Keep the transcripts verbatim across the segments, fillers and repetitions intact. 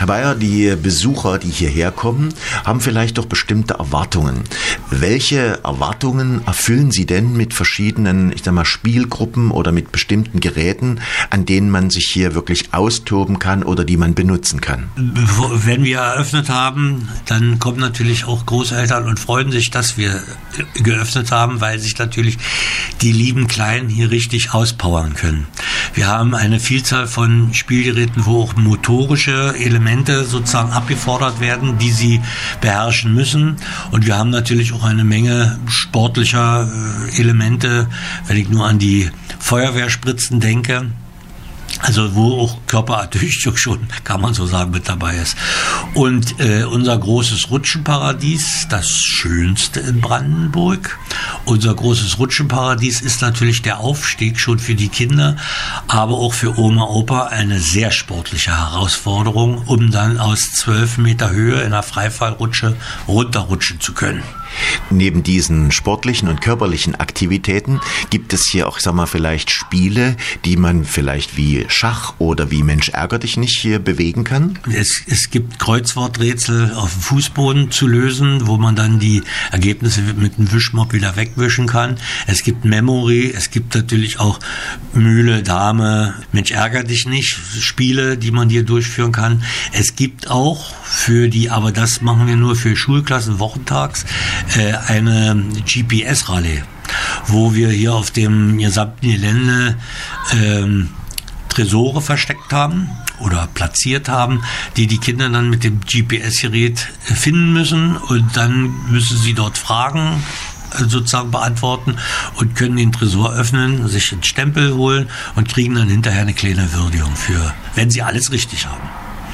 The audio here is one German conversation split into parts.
Herr Beyer, die Besucher, die hierher kommen, haben vielleicht doch bestimmte Erwartungen. Welche Erwartungen erfüllen Sie denn mit verschiedenen, ich sag mal, Spielgruppen oder mit bestimmten Geräten, an denen man sich hier wirklich austoben kann oder die man benutzen kann? Wenn wir eröffnet haben, dann kommen natürlich auch Großeltern und freuen sich, dass wir geöffnet haben, weil sich natürlich die lieben Kleinen hier richtig auspowern können. Wir haben eine Vielzahl von Spielgeräten, wo auch motorische Elemente sozusagen abgefordert werden, die sie beherrschen müssen. Und wir haben natürlich auch eine Menge sportlicher Elemente, wenn ich nur an die Feuerwehrspritzen denke. Also wo auch Körperertüchtigung schon, kann man so sagen, mit dabei ist. Und äh, unser großes Rutschenparadies, das schönste in Brandenburg. Unser großes Rutschenparadies ist natürlich der Aufstieg schon für die Kinder, aber auch für Oma, Opa eine sehr sportliche Herausforderung, um dann aus zwölf Meter Höhe in einer Freifallrutsche runterrutschen zu können. Neben diesen sportlichen und körperlichen Aktivitäten gibt es hier auch, sag mal, vielleicht Spiele, die man vielleicht wie Schach oder wie Mensch ärger dich nicht hier bewegen kann? Es, es gibt Kreuzworträtsel auf dem Fußboden zu lösen, wo man dann die Ergebnisse mit einem Wischmopp wieder wegwischen kann. Es gibt Memory, es gibt natürlich auch Mühle, Dame, Mensch ärger dich nicht, Spiele, die man hier durchführen kann. Es gibt auch für die, aber das machen wir nur für Schulklassen wochentags, eine G P S-Rallye, wo wir hier auf dem gesamten Gelände ähm, Tresore versteckt haben oder platziert haben, die die Kinder dann mit dem G P S-Gerät finden müssen, und dann müssen sie dort Fragen sozusagen beantworten und können den Tresor öffnen, sich einen Stempel holen und kriegen dann hinterher eine kleine Würdigung für, wenn sie alles richtig haben.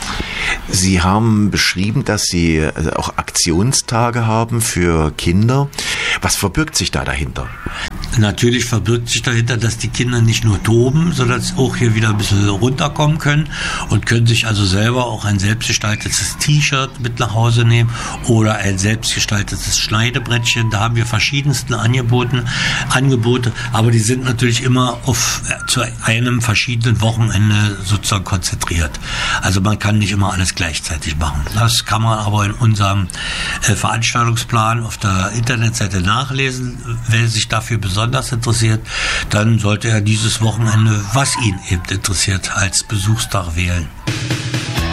Sie haben beschrieben, dass Sie auch Aktionstage haben für Kinder. Was verbirgt sich da dahinter? Natürlich verbirgt sich dahinter, dass die Kinder nicht nur toben, sondern auch hier wieder ein bisschen runterkommen können und können sich also selber auch ein selbstgestaltetes T-Shirt mit nach Hause nehmen oder ein selbstgestaltetes Schneidebrettchen. Da haben wir verschiedensten Angeboten, Angebote, aber die sind natürlich immer auf zu einem verschiedenen Wochenende sozusagen konzentriert. Also man kann nicht immer alles gleichzeitig machen. Das kann man aber in unserem äh, Veranstaltungsplan auf der Internetseite nachlesen. Wer sich dafür besonders interessiert, dann sollte er dieses Wochenende, was ihn eben interessiert, als Besuchstag wählen.